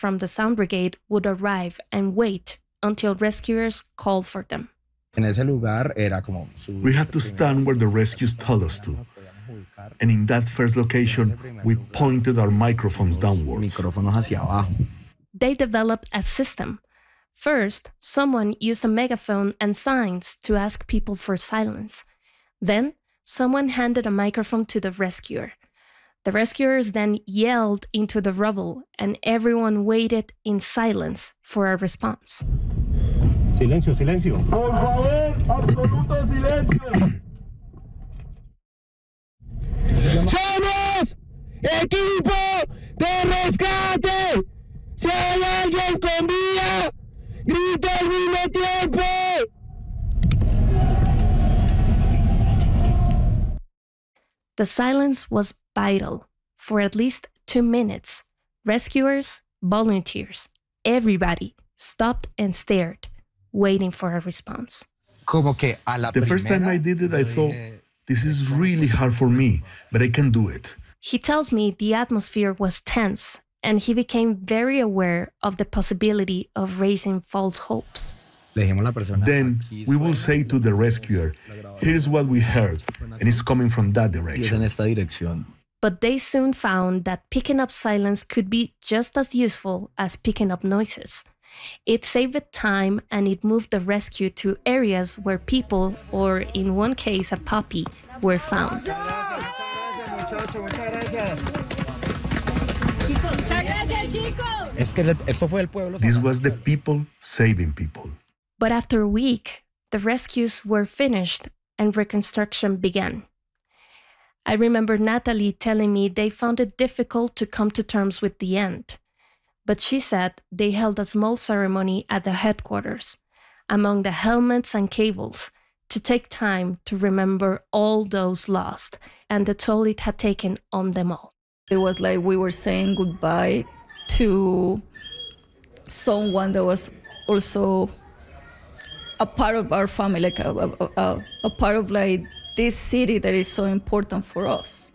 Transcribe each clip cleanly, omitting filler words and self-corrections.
from the sound brigade would arrive and wait until rescuers called for them. We had to stand where the rescues told us to. And in that first location, we pointed our microphones downwards. They developed a system. First, someone used a megaphone and signs to ask people for silence. Then, someone handed a microphone to the rescuer. The rescuers then yelled into the rubble, and everyone waited in silence for a response. Silencio, silencio. Por favor, absoluto silencio. ¡Somos equipo de rescate! ¡Si hay alguien con vida, grita al mismo tiempo! The silence was vital. For at least 2 minutes, rescuers, volunteers, everybody stopped and stared, waiting for a response. The first time I did it, I thought, this is really hard for me, but I can do it. He tells me the atmosphere was tense, and he became very aware of the possibility of raising false hopes. Then we will say to the rescuer, here's what we heard, and it's coming from that direction. But they soon found that picking up silence could be just as useful as picking up noises. It saved time, and it moved the rescue to areas where people, or in one case a puppy, were found. This was the people saving people. But after a week, the rescues were finished and reconstruction began. I remember Natalie telling me they found it difficult to come to terms with the end. But she said they held a small ceremony at the headquarters, among the helmets and cables, to take time to remember all those lost and the toll it had taken on them all. It was like we were saying goodbye to someone that was also a part of our family, like a part of like this city that is so important for us.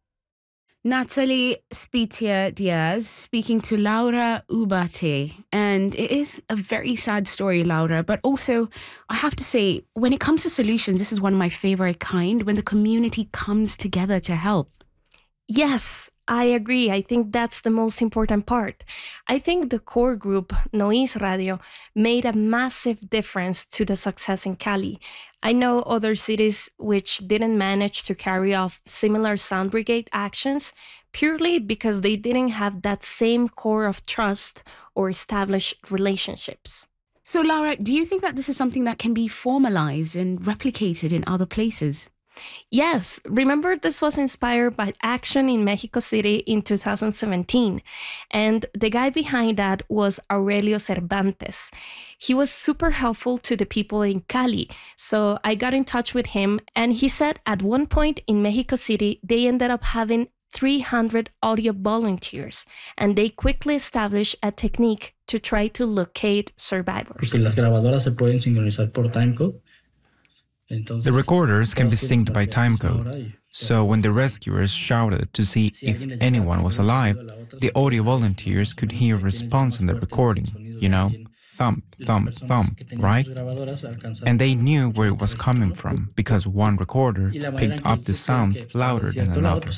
Natalie Spitia Diaz speaking to Laura Ubate. And it is a very sad story, Laura, but also I have to say, when it comes to solutions, this is one of my favorite kind, when the community comes together to help. Yes, I agree. I think that's the most important part. I think the core group, Noise Radio, made a massive difference to the success in Cali. I know other cities which didn't manage to carry off similar sound brigade actions purely because they didn't have that same core of trust or established relationships. So, Laura, do you think that this is something that can be formalized and replicated in other places? Yes, remember this was inspired by action in Mexico City in 2017, and the guy behind that was Aurelio Cervantes. He was super helpful to the people in Cali, so I got in touch with him, and he said at one point in Mexico City, they ended up having 300 audio volunteers, and they quickly established a technique to try to locate survivors. Las grabadoras se pueden sincronizar por timecode. The recorders can be synced by timecode, so when the rescuers shouted to see if anyone was alive, the audio volunteers could hear a response in the recording, you know, thump, thump, thump, right? And they knew where it was coming from, because one recorder picked up the sound louder than another.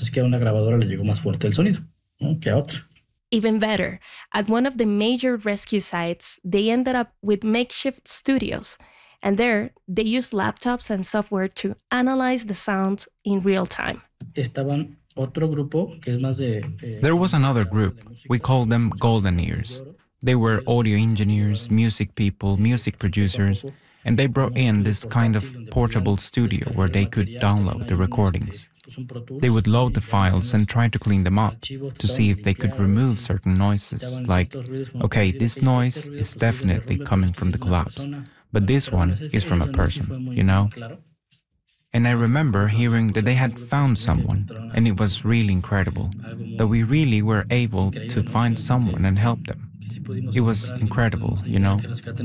Even better, at one of the major rescue sites, they ended up with makeshift studios. And there, they used laptops and software to analyze the sound in real time. There was another group. We called them Golden Ears. They were audio engineers, music people, music producers, and they brought in this kind of portable studio where they could download the recordings. They would load the files and try to clean them up to see if they could remove certain noises, like, okay, this noise is definitely coming from the collapse. But this one is from a person, you know? And I remember hearing that they had found someone, and it was really incredible, that we really were able to find someone and help them. It was incredible, you know?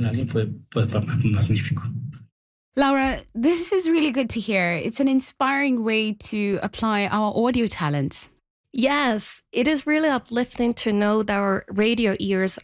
Laura, this is really good to hear. It's an inspiring way to apply our audio talents. Yes, it is really uplifting to know that our radio ears